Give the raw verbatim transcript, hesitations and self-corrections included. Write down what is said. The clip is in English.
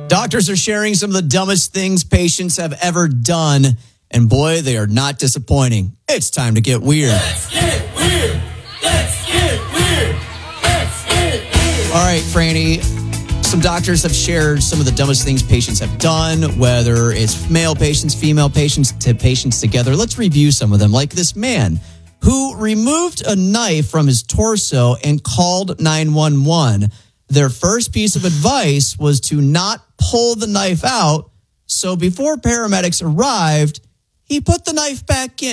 Doctors are sharing some of the dumbest things patients have ever done. And boy, they are not disappointing. It's time to get weird. Let's get weird. Let's get weird. Let's get weird. All right, Franny. Some doctors have shared some of the dumbest things patients have done, whether it's male patients, female patients, to patients together. Let's review some of them, like this man who removed a knife from his torso and called nine one one. Their first piece of advice was to not pull the knife out. So before paramedics arrived, he put the knife back in.